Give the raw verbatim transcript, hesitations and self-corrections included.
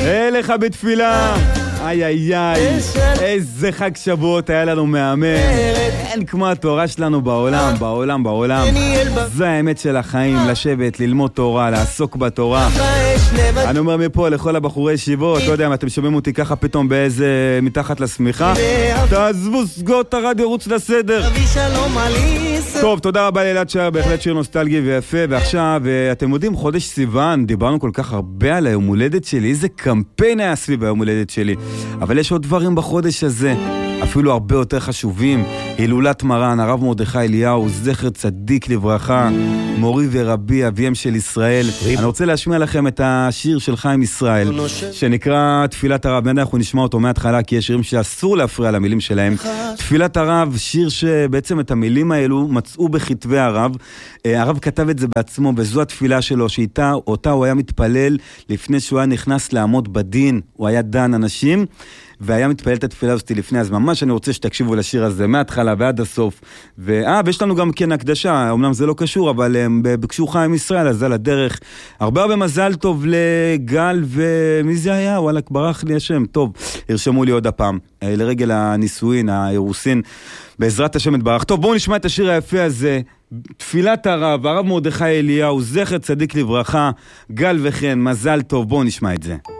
אליך בתפילה. איי איי איי, איזה חג שבועות היה לנו מהמם. אין כמו התורה שלנו בעולם, בעולם, בעולם. זה האמת של החיים, לשבת, ללמוד תורה, לעסוק בתורה. אני אומר מפה לכל הבחורי ישיבות, לא יודע אם אתם שומעים אותי ככה פתאום באיזה מתחת לשמיכה, תעזבו, סגור את הרדיו, רוץ לסדר. טוב, תודה רבה לילד שער, בהחלט שיר נוסטלגי ויפה. ועכשיו, אתם יודעים, חודש סיוון, דיברנו כל כך הרבה על היום הולדת שלי, איזה קמפיין היה סביב היום הולדת שלי. אבל יש עוד דברים בחודש הזה, אפילו הרבה יותר חשובים. הילולת מרן, הרב מרדכי אליהו, זכר צדיק לברכה, מורי ורבי, אביהם של ישראל. אני רוצה להשמיע לכם את השיר של חיים ישראל, שנקרא תפילת הרב. אנחנו נשמע אותו מההתחלה, כי יש שירים שאסור להפריע למילים שלהם. תפילת הרב, שיר שבעצם את המילים האלו מצאו בכתבי הרב. הרב כתב את זה בעצמו, וזו התפילה שלו, שאיתה, אותה הוא היה מתפלל לפני שהוא היה נכנס לעמוד בדין. הוא היה דן אנשים, והיה מתפעל את התפילה הזאת לפני, אז ממש אני רוצה שתקשיבו לשיר הזה מההתחלה ועד הסוף. ואה, ויש לנו גם כן הקדשה, אמנם זה לא קשור, אבל הם ביקשו חיים ישראל, אז על הדרך. הרבה הרבה מזל טוב לגל, ומי זה היה? וואלה, ברח לי השם. טוב, הרשמו לי עוד הפעם, לרגל הנישואין, האירוסין, בעזרת השם יתברך. טוב, בואו נשמע את השיר היפה הזה, תפילת הרב, הרב מרדכי אליהו, זכר צדיק לברכה, גל וכן, מזל טוב, בואו נשמע את זה.